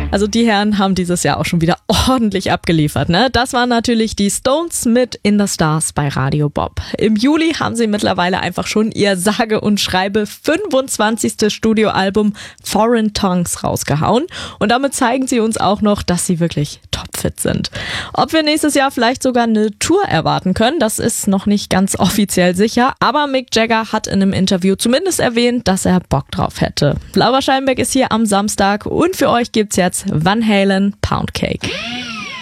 Also die Herren haben dieses Jahr auch schon wieder ordentlich abgeliefert, ne? Das waren natürlich die Stones mit In the Stars bei Radio Bob. Im Juli haben sie mittlerweile einfach schon ihr sage und schreibe 25. Studioalbum Foreign Tongues rausgehauen. Und damit zeigen sie uns auch noch, dass sie wirklich topfit sind. Ob wir nächstes Jahr vielleicht sogar eine Tour erwarten können, das ist noch nicht ganz offiziell sicher. Aber Mick Jagger hat in einem Interview zumindest erwähnt, dass er Bock drauf hätte. Laura Scheinbeck ist hier am Samstag und für euch gibt's jetzt Van Halen Pound Cake.